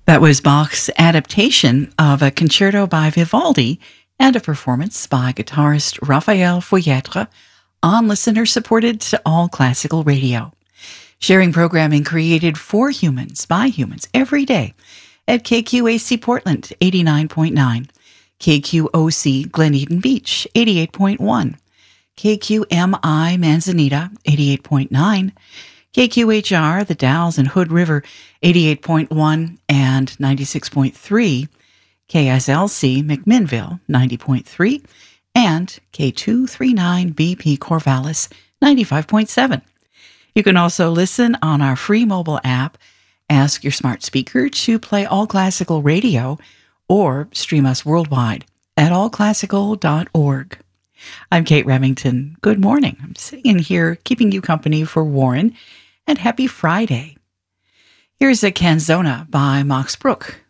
That was Bach's adaptation of a concerto by Vivaldi and a performance by guitarist Raphael Fouilletre on listener-supported All Classical Radio. Sharing programming created for humans by humans every day at KQAC Portland 89.9, KQOC Glen Eden Beach 88.1, KQMI Manzanita 88.9, KQHR The Dalles and Hood River 88.1 and 96.3, KSLC McMinnville 90.3, and K239 BP Corvallis 95.7. You can also listen on our free mobile app, ask your smart speaker to play All Classical Radio, or stream us worldwide at allclassical.org. I'm Kate Remington. Good morning. I'm sitting in here keeping you company for Warren, and happy Friday. Here's a canzona by Max Bruch